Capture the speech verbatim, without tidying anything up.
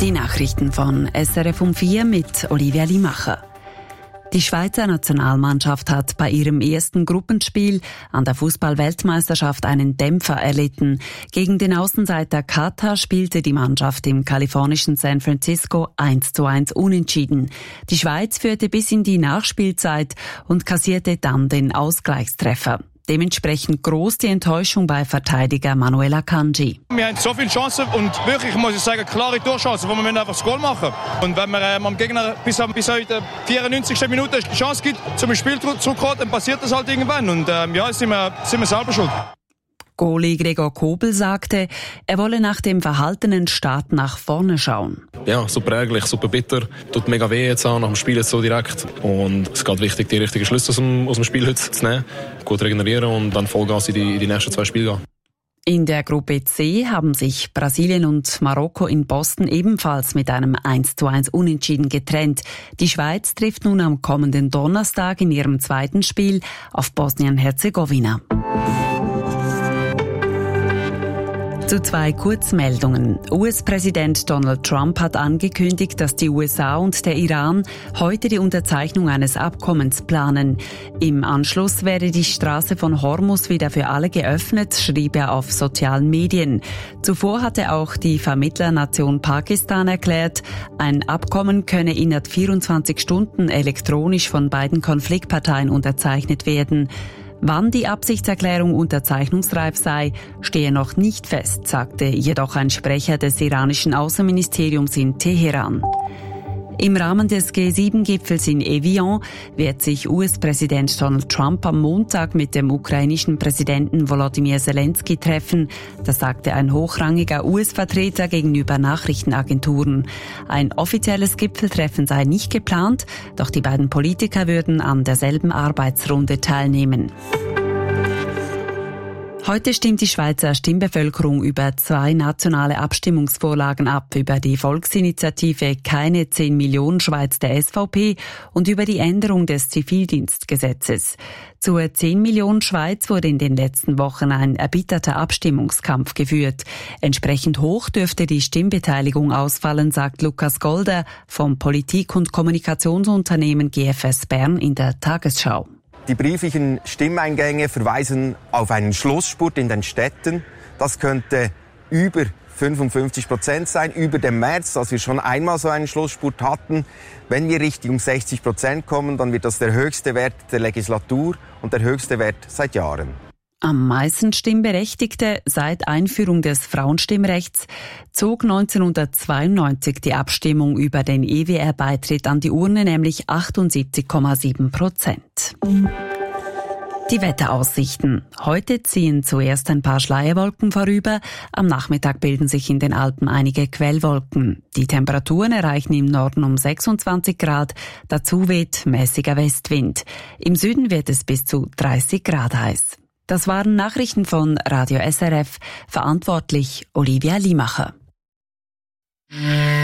Die Nachrichten von S R F um vier mit Olivia Limacher. Die Schweizer Nationalmannschaft hat bei ihrem ersten Gruppenspiel an der Fußball-Weltmeisterschaft einen Dämpfer erlitten. Gegen den Außenseiter Katar spielte die Mannschaft im kalifornischen San Francisco eins zu eins unentschieden. Die Schweiz führte bis in die Nachspielzeit und kassierte dann den Ausgleichstreffer. Dementsprechend groß die Enttäuschung bei Verteidiger Manuel Akanji. Wir haben so viele Chancen und wirklich, muss ich sagen, klare Torchancen, wo wir einfach das Goal machen. Und wenn man ähm, am Gegner bis, bis heute vierundneunzigsten Minute die Chance gibt, zum Spiel zurückzukommen, dann passiert das halt irgendwann. Und ähm, ja, jetzt sind wir, sind wir selber schuld. Goalie Gregor Kobel sagte, er wolle nach dem verhaltenen Start nach vorne schauen. Ja, super ärgerlich, super bitter. Tut mega weh jetzt auch nach dem Spiel jetzt so direkt. Und es geht wichtig, die richtigen Schlüsse aus dem, aus dem Spiel heute zu nehmen, gut regenerieren und dann Vollgas in die, in die nächsten zwei Spiele gehen. In der Gruppe C haben sich Brasilien und Marokko in Boston ebenfalls mit einem eins zu eins Unentschieden getrennt. Die Schweiz trifft nun am kommenden Donnerstag in ihrem zweiten Spiel auf Bosnien-Herzegowina. Zu zwei Kurzmeldungen. U S-Präsident Donald Trump hat angekündigt, dass die U S A und der Iran heute die Unterzeichnung eines Abkommens planen. Im Anschluss werde die Straße von Hormuz wieder für alle geöffnet, schrieb er auf sozialen Medien. Zuvor hatte auch die Vermittlernation Pakistan erklärt, ein Abkommen könne innerhalb vierundzwanzig Stunden elektronisch von beiden Konfliktparteien unterzeichnet werden. Wann die Absichtserklärung unterzeichnungsreif sei, stehe noch nicht fest, sagte jedoch ein Sprecher des iranischen Außenministeriums in Teheran. Im Rahmen des G sieben Gipfels in Evian wird sich U S-Präsident Donald Trump am Montag mit dem ukrainischen Präsidenten Volodymyr Zelensky treffen. Das sagte ein hochrangiger U S-Vertreter gegenüber Nachrichtenagenturen. Ein offizielles Gipfeltreffen sei nicht geplant, doch die beiden Politiker würden an derselben Arbeitsrunde teilnehmen. Heute stimmt die Schweizer Stimmbevölkerung über zwei nationale Abstimmungsvorlagen ab, über die Volksinitiative Keine zehn Millionen Schweiz der S V P und über die Änderung des Zivildienstgesetzes. Zur zehn Millionen Schweiz wurde in den letzten Wochen ein erbitterter Abstimmungskampf geführt. Entsprechend hoch dürfte die Stimmbeteiligung ausfallen, sagt Lukas Golder vom Politik- und Kommunikationsunternehmen G F S Bern in der Tagesschau. Die brieflichen Stimmeingänge verweisen auf einen Schlussspurt in den Städten. Das könnte über fünfundfünfzig Prozent sein, über dem März, als wir schon einmal so einen Schlussspurt hatten. Wenn wir Richtung sechzig Prozent kommen, dann wird das der höchste Wert der Legislatur und der höchste Wert seit Jahren. Am meisten Stimmberechtigte seit Einführung des Frauenstimmrechts zog neunzehnhundertzweiundneunzig die Abstimmung über den E W R-Beitritt an die Urne, nämlich achtundsiebzig Komma sieben Prozent. Die Wetteraussichten. Heute ziehen zuerst ein paar Schleierwolken vorüber. Am Nachmittag bilden sich in den Alpen einige Quellwolken. Die Temperaturen erreichen im Norden um sechsundzwanzig Grad. Dazu weht mäßiger Westwind. Im Süden wird es bis zu dreißig Grad heiß. Das waren Nachrichten von Radio S R F, verantwortlich Olivia Limacher.